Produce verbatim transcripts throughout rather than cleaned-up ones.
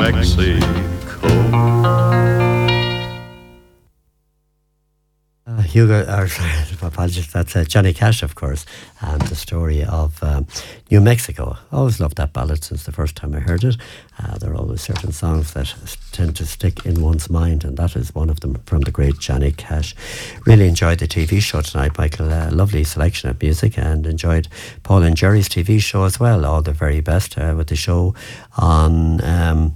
Mexico. Uh, Hugo, or sorry, apologies, that's uh, Johnny Cash, of course, and the story of um, New Mexico. I always loved that ballad since the first time I heard it. Uh, there are always certain songs that tend to stick in one's mind, and that is one of them from the great Johnny Cash. Really enjoyed the T V show tonight, Michael. Uh, lovely selection of music, and enjoyed Paul and Jerry's T V show as well. All the very best uh, with the show on... Um,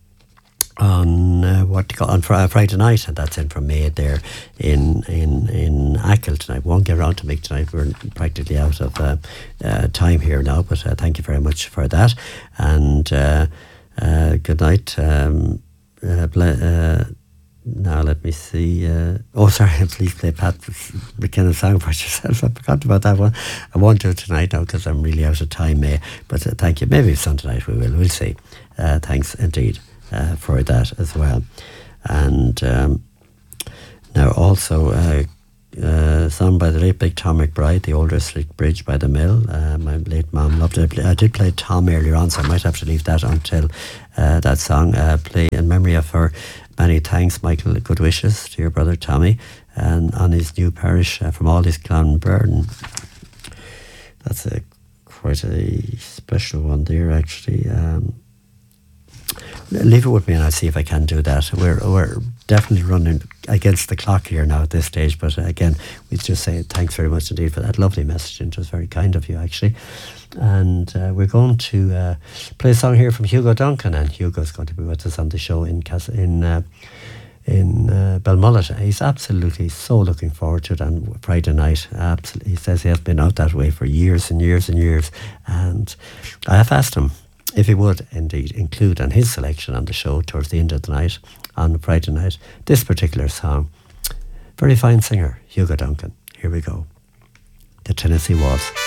on uh, what you call, on fr- Friday night, and that's in from Maid there in in in Achill tonight. Won't get around to make tonight. We're practically out of uh, uh, time here now, but uh, thank you very much for that, and uh, uh, good night. Um, uh, ble- uh, now let me see. Uh, oh, sorry, please play Pat McKinnon's song for yourself. I forgot about that one. I won't do it tonight now because I'm really out of time, May. But uh, thank you. Maybe some tonight we will. We'll see. Uh, thanks indeed. Uh, for that as well. And um, now also uh, uh, song by the late big Tom McBride, The Old District Bridge by the Mill. Uh, my late mum loved it. I did play Tom earlier on, so I might have to leave that until uh, that song. Uh, play in memory of her. Many thanks, Michael. Good wishes to your brother Tommy and on his new parish uh, from all his Clonburn. That's a quite a special one there, actually. Um, Leave it with me and I'll see if I can do that. We're we're definitely running against the clock here now at this stage, but again, we just say thanks very much indeed for that lovely message, and it was very kind of you actually. And uh, we're going to uh, play a song here from Hugo Duncan, and Hugo's going to be with us on the show in Cas- in uh, in uh, Belmullet. He's absolutely so looking forward to it on Friday night. Absolutely, he says he has been out that way for years and years and years, and I have asked him if he would indeed include on his selection on the show towards the end of the night, on Friday night, this particular song. Very fine singer, Hugo Duncan. Here we go. The Tennessee Waltz.